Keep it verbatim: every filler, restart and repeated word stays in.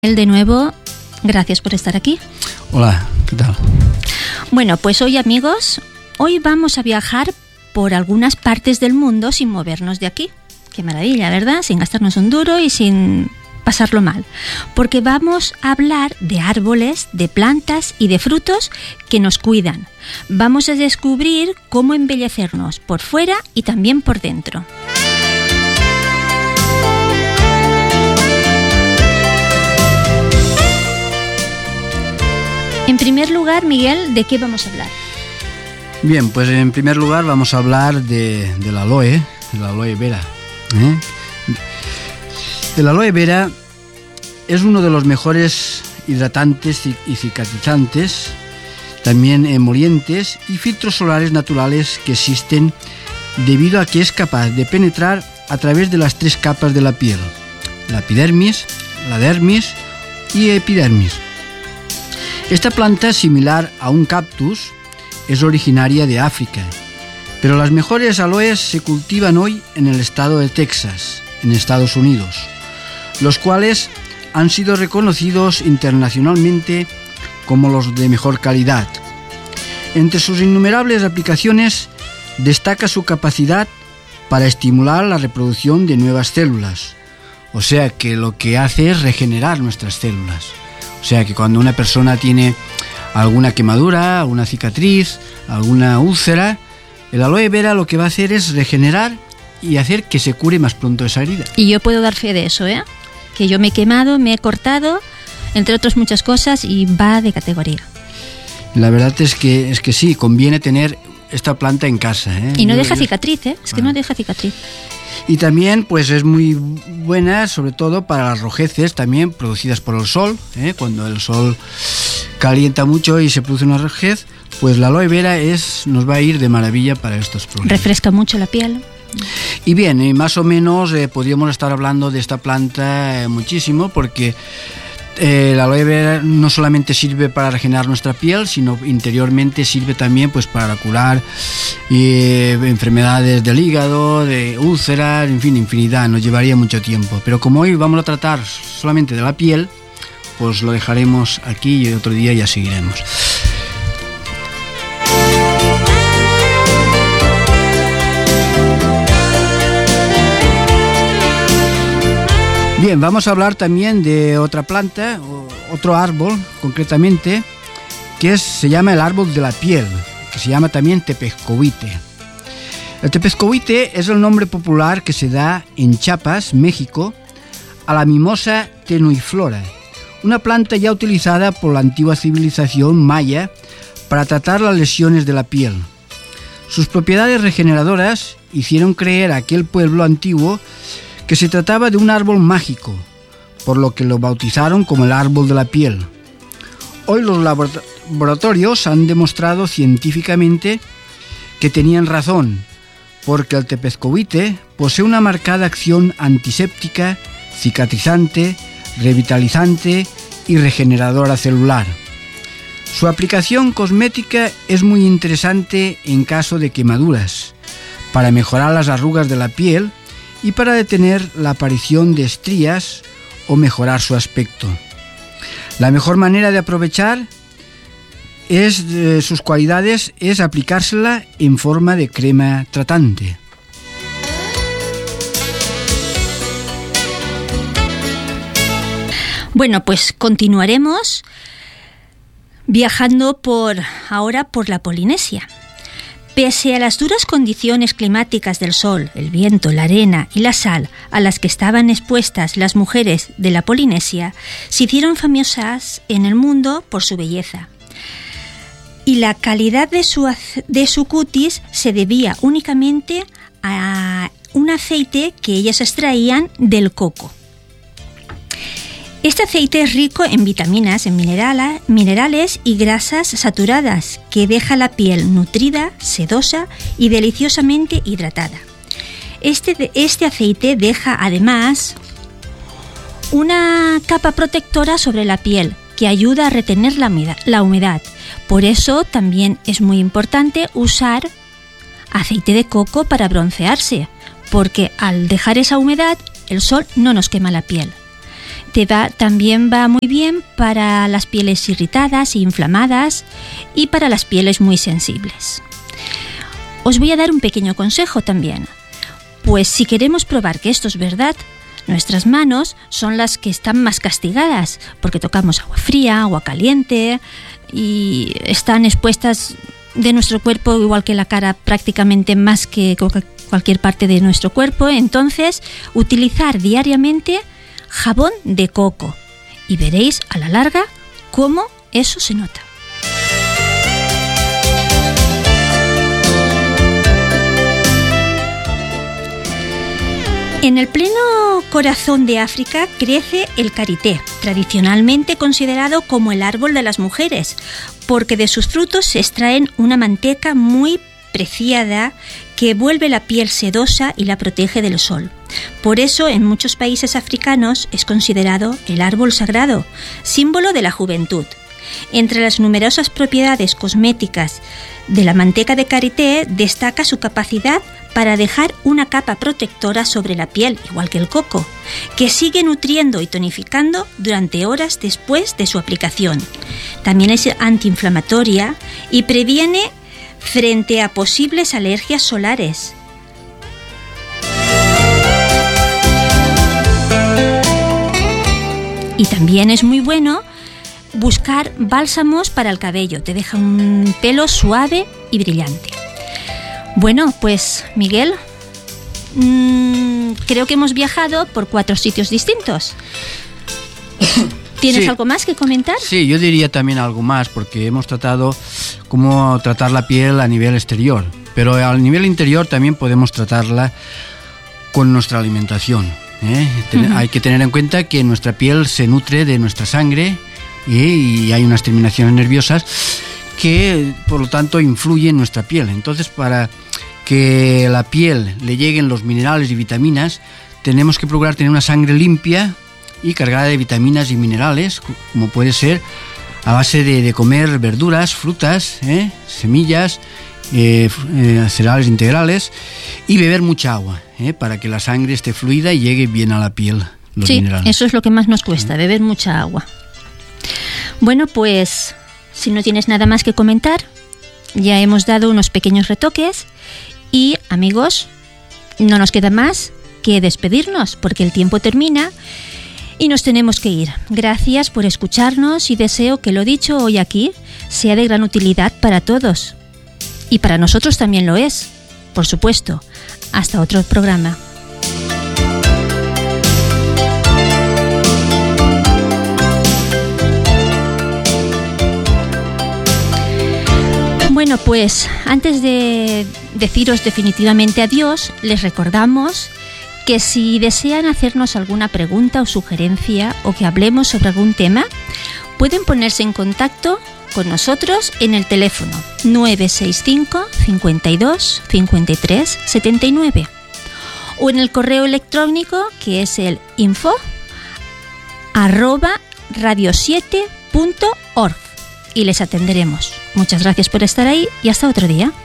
De nuevo, gracias por estar aquí. Hola, ¿qué tal? Bueno, pues hoy, amigos, hoy vamos a viajar por algunas partes del mundo sin movernos de aquí. Qué maravilla, ¿verdad? Sin gastarnos un duro y sin pasarlo mal. Porque vamos a hablar de árboles, de plantas y de frutos que nos cuidan. Vamos a descubrir cómo embellecernos por fuera y también por dentro. En primer lugar, Miguel, ¿de qué vamos a hablar? Bien, pues en primer lugar vamos a hablar de, del aloe, el aloe vera. ¿eh? El aloe vera es uno de los mejores hidratantes y cicatrizantes, también emolientes y filtros solares naturales que existen, debido a que es capaz de penetrar a través de las tres capas de la piel: la epidermis, la dermis y epidermis. Esta planta, similar a un cactus, es originaria de África, pero las mejores aloes se cultivan hoy en el estado de Texas, en Estados Unidos, los cuales han sido reconocidos internacionalmente como los de mejor calidad. Entre sus innumerables aplicaciones destaca su capacidad para estimular la reproducción de nuevas células, o sea que lo que hace es regenerar nuestras células. O sea que cuando una persona tiene alguna quemadura, alguna cicatriz, alguna úlcera, el aloe vera lo que va a hacer es regenerar y hacer que se cure más pronto esa herida. Y yo puedo dar fe de eso, ¿eh? Que yo me he quemado, me he cortado, entre otras muchas cosas, y va de categoría. La verdad es que, es que sí, conviene tener esta planta en casa, ¿eh? Y no yo, deja yo... cicatriz, ¿eh? Es que bueno. no deja cicatriz. Y también pues es muy buena, sobre todo para las rojeces también producidas por el sol, ¿eh? Cuando el sol calienta mucho y se produce una rojez, pues la aloe vera es, nos va a ir de maravilla para estos problemas. Refresca mucho la piel. Y bien, y más o menos eh, podríamos estar hablando de esta planta eh, muchísimo, porque eh, la aloe vera no solamente sirve para regenerar nuestra piel, sino interiormente sirve también pues para curar eh, enfermedades del hígado, de úlceras, en fin, infinidad. Nos llevaría mucho tiempo, pero como hoy vamos a tratar solamente de la piel, pues lo dejaremos aquí y otro día ya seguiremos. Bien, vamos a hablar también de otra planta, otro árbol concretamente, que es, se llama el árbol de la piel, que se llama también tepezcohuite. El tepezcohuite es el nombre popular que se da en Chiapas, México, a la mimosa tenuiflora, una planta ya utilizada por la antigua civilización maya para tratar las lesiones de la piel. Sus propiedades regeneradoras hicieron creer a aquel pueblo antiguo que se trataba de un árbol mágico, por lo que lo bautizaron como el árbol de la piel. Hoy los laboratorios han demostrado científicamente que tenían razón, porque el tepezcohuite posee una marcada acción antiséptica, cicatrizante, revitalizante y regeneradora celular. Su aplicación cosmética es muy interesante en caso de quemaduras, para mejorar las arrugas de la piel y para detener la aparición de estrías o mejorar su aspecto. La mejor manera de aprovechar es, eh, sus cualidades es aplicársela en forma de crema tratante. Bueno, pues continuaremos viajando por ahora por la Polinesia. Pese a las duras condiciones climáticas del sol, el viento, la arena y la sal a las que estaban expuestas las mujeres de la Polinesia, se hicieron famosas en el mundo por su belleza. Y la calidad de su, de su cutis se debía únicamente a un aceite que ellas extraían del coco. Este aceite es rico en vitaminas, en minerala, minerales y grasas saturadas que deja la piel nutrida, sedosa y deliciosamente hidratada. Este, este aceite deja además una capa protectora sobre la piel que ayuda a retener la humedad, la humedad. Por eso también es muy importante usar aceite de coco para broncearse, porque al dejar esa humedad el sol no nos quema la piel. te va, también va muy bien para las pieles irritadas e inflamadas y para las pieles muy sensibles. Os voy a dar un pequeño consejo también. Pues si queremos probar que esto es verdad, nuestras manos son las que están más castigadas porque tocamos agua fría, agua caliente y están expuestas de nuestro cuerpo, igual que la cara, prácticamente más que cualquier parte de nuestro cuerpo. Entonces, utilizar diariamente jabón de coco y veréis a la larga cómo eso se nota. En el pleno corazón de África crece el karité, tradicionalmente considerado como el árbol de las mujeres, porque de sus frutos se extraen una manteca muy preciada que vuelve la piel sedosa y la protege del sol. Por eso, en muchos países africanos es considerado el árbol sagrado, símbolo de la juventud. Entre las numerosas propiedades cosméticas de la manteca de karité destaca su capacidad para dejar una capa protectora sobre la piel, igual que el coco, que sigue nutriendo y tonificando durante horas después de su aplicación. También es antiinflamatoria y previene frente a posibles alergias solares. Y también es muy bueno buscar bálsamos para el cabello, te deja un pelo suave y brillante. Bueno, pues Miguel, mmm, creo que hemos viajado por cuatro sitios distintos. ¿Tienes sí. algo más que comentar? Sí, yo diría también algo más, porque hemos tratado cómo tratar la piel a nivel exterior, pero a nivel interior también podemos tratarla con nuestra alimentación, ¿eh? Uh-huh. Hay que tener en cuenta que nuestra piel se nutre de nuestra sangre y, y hay unas terminaciones nerviosas que por lo tanto influyen en nuestra piel. Entonces, para que la piel le lleguen los minerales y vitaminas, tenemos que procurar tener una sangre limpia y cargada de vitaminas y minerales, como puede ser a base de, de comer verduras, frutas, ¿eh? semillas, eh, eh, cereales integrales, y beber mucha agua, ¿eh? para que la sangre esté fluida y llegue bien a la piel los sí, minerales. Eso es lo que más nos cuesta, ¿eh? beber mucha agua. Bueno, pues si no tienes nada más que comentar, ya hemos dado unos pequeños retoques y, amigos, no nos queda más que despedirnos porque el tiempo termina y nos tenemos que ir. Gracias por escucharnos y deseo que lo dicho hoy aquí sea de gran utilidad para todos. Y para nosotros también lo es, por supuesto. Hasta otro programa. Bueno, pues antes de deciros definitivamente adiós, les recordamos que si desean hacernos alguna pregunta o sugerencia o que hablemos sobre algún tema, pueden ponerse en contacto con nosotros en el teléfono nueve seis cinco, cincuenta y dos, cincuenta y tres, setenta y nueve o en el correo electrónico que es el info arroba radio siete punto org y les atenderemos. Muchas gracias por estar ahí y hasta otro día.